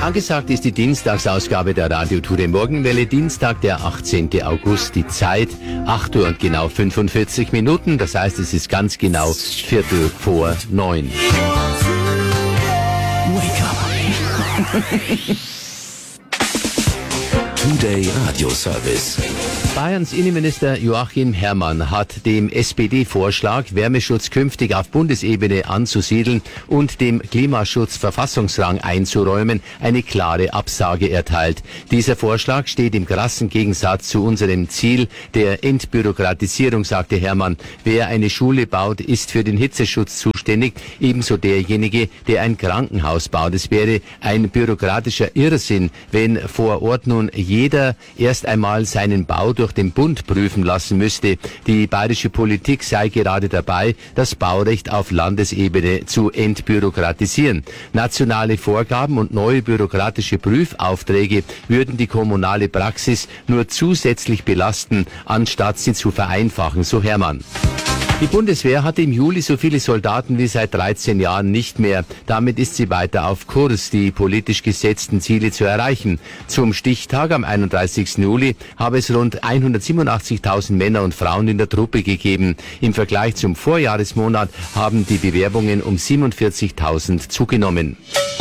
Angesagt ist die Dienstagsausgabe der Radio-Tour Morgenwelle, Dienstag, der 18. August, die Zeit 8 Uhr und genau 45 Minuten, das heißt, es ist ganz genau 8:45. Wake up. Today Radio Service. Bayerns Innenminister Joachim Herrmann hat dem SPD-Vorschlag, Wärmeschutz künftig auf Bundesebene anzusiedeln und dem Klimaschutz Verfassungsrang einzuräumen, eine klare Absage erteilt. Dieser Vorschlag steht im krassen Gegensatz zu unserem Ziel der Entbürokratisierung, sagte Herrmann. Wer eine Schule baut, ist für den Hitzeschutz zuständig, ebenso derjenige, der ein Krankenhaus baut. Es wäre ein bürokratischer Irrsinn, wenn vor Ort nun jeder erst einmal seinen Bau durch den Bund prüfen lassen müsste. Die bayerische Politik sei gerade dabei, das Baurecht auf Landesebene zu entbürokratisieren. Nationale Vorgaben und neue bürokratische Prüfaufträge würden die kommunale Praxis nur zusätzlich belasten, anstatt sie zu vereinfachen, so Herrmann. Die Bundeswehr hatte im Juli so viele Soldaten wie seit 13 Jahren nicht mehr. Damit ist sie weiter auf Kurs, die politisch gesetzten Ziele zu erreichen. Zum Stichtag am 31. Juli habe es rund 187.000 Männer und Frauen in der Truppe gegeben. Im Vergleich zum Vorjahresmonat haben die Bewerbungen um 47.000 zugenommen.